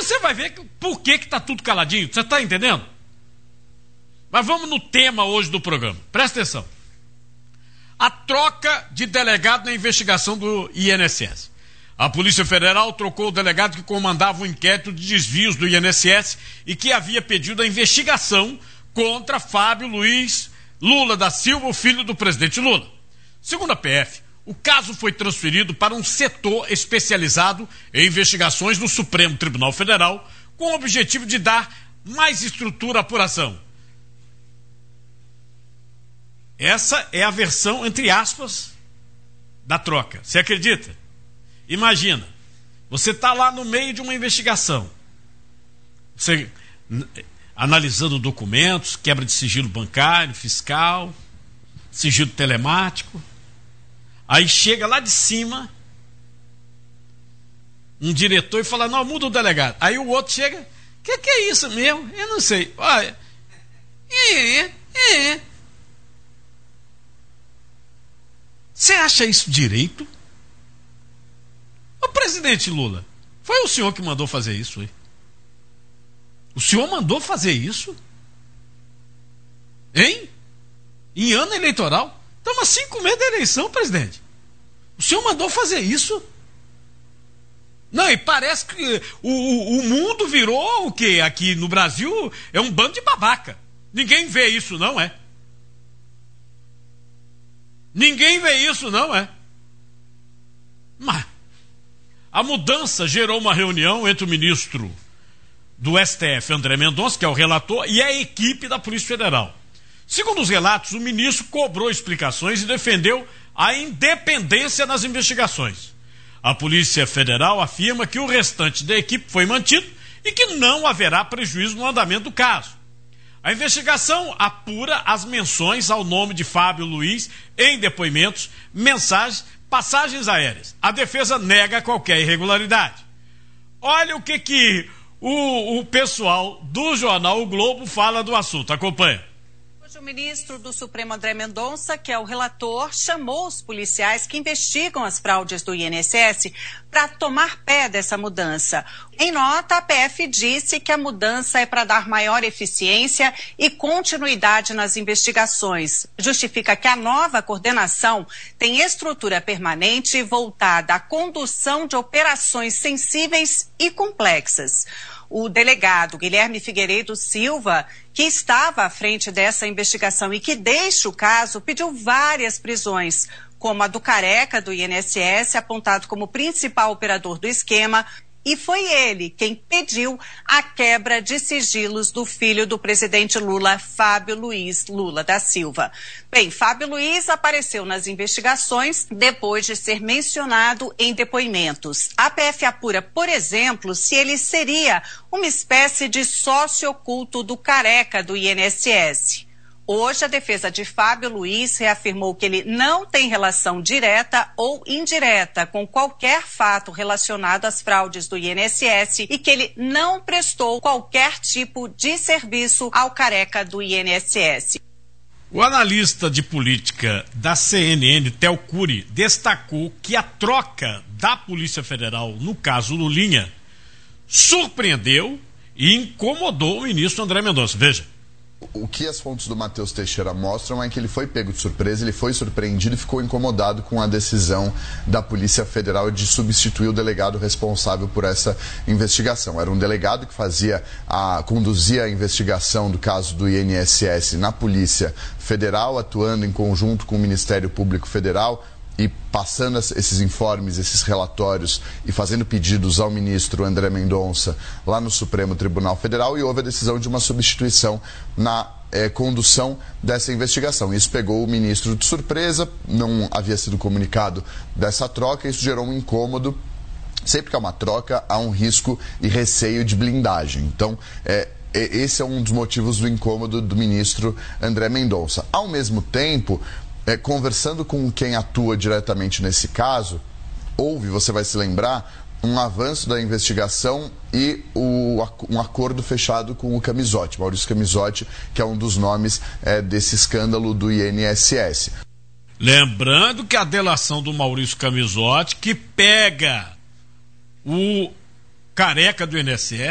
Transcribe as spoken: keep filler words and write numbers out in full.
você vai ver que, por que que tá tudo caladinho. Você está entendendo? Mas vamos no tema hoje do programa. Presta atenção. A troca de delegado na investigação do I N S S. A Polícia Federal trocou o delegado que comandava o inquérito de desvios do I N S S e que havia pedido a investigação contra Fábio Luiz Lula da Silva, o filho do presidente Lula. Segundo a P F, o caso foi transferido para um setor especializado em investigações no Supremo Tribunal Federal, com o objetivo de dar mais estrutura à apuração. Essa é a versão, entre aspas, da troca. Você acredita? Imagina, você está lá no meio de uma investigação, você analisando documentos, quebra de sigilo bancário, fiscal, sigilo telemático. Aí chega lá de cima um diretor e fala, não, muda o delegado. Aí o outro chega, o que, que é isso mesmo? Eu não sei. Olha, é, é. Você acha isso direito? O presidente Lula, foi o senhor que mandou fazer isso aí? O senhor mandou fazer isso? Hein? Em ano eleitoral? Estamos a cinco meses da eleição, presidente. O senhor mandou fazer isso? Não, e parece que o, o, o mundo virou o quê? Aqui no Brasil é um bando de babaca. Ninguém vê isso, não é? Ninguém vê isso, não é? Mas a mudança gerou uma reunião entre o ministro do S T F, André Mendonça, que é o relator, e a equipe da Polícia Federal. Segundo os relatos, o ministro cobrou explicações e defendeu a independência nas investigações. A Polícia Federal afirma que o restante da equipe foi mantido e que não haverá prejuízo no andamento do caso. A investigação apura as menções ao nome de Fábio Luiz em depoimentos, mensagens, passagens aéreas. A defesa nega qualquer irregularidade. Olha o que, que o, o pessoal do jornal O Globo fala do assunto. Acompanha. Hoje o ministro do Supremo, André Mendonça, que é o relator, chamou os policiais que investigam as fraudes do I N S S para tomar pé dessa mudança. Em nota, a P F disse que a mudança é para dar maior eficiência e continuidade nas investigações. Justifica que a nova coordenação tem estrutura permanente voltada à condução de operações sensíveis e complexas. O delegado Guilherme Figueiredo Silva, que estava à frente dessa investigação e que deixa o caso, pediu várias prisões, como a do Careca do I N S S, apontado como principal operador do esquema, e foi ele quem pediu a quebra de sigilos do filho do presidente Lula, Fábio Luiz Lula da Silva. Bem, Fábio Luiz apareceu nas investigações depois de ser mencionado em depoimentos. A P F apura, por exemplo, se ele seria uma espécie de sócio oculto do Careca do I N S S. Hoje, a defesa de Fábio Luiz reafirmou que ele não tem relação direta ou indireta com qualquer fato relacionado às fraudes do I N S S e que ele não prestou qualquer tipo de serviço ao Careca do I N S S. O analista de política da C N N, Theo Cury, destacou que a troca da Polícia Federal, no caso Lulinha, surpreendeu e incomodou o ministro André Mendonça. Veja. O que as fontes do Matheus Teixeira mostram é que ele foi pego de surpresa, ele foi surpreendido e ficou incomodado com a decisão da Polícia Federal de substituir o delegado responsável por essa investigação. Era um delegado que fazia a, conduzia a investigação do caso do I N S S na Polícia Federal, atuando em conjunto com o Ministério Público Federal e passando esses informes, esses relatórios e fazendo pedidos ao ministro André Mendonça lá no Supremo Tribunal Federal, e houve a decisão de uma substituição na eh, condução dessa investigação. Isso pegou o ministro de surpresa, não havia sido comunicado dessa troca, e isso gerou um incômodo. Sempre que há uma troca, há um risco e receio de blindagem. Então, eh, esse é um dos motivos do incômodo do ministro André Mendonça. Ao mesmo tempo, É, conversando com quem atua diretamente nesse caso, houve, você vai se lembrar, um avanço da investigação e o, um acordo fechado com o Camizotti, Maurício Camizotti, que é um dos nomes é, desse escândalo do I N S S. Lembrando que a delação do Maurício Camizotti, que pega o Careca do I N S S,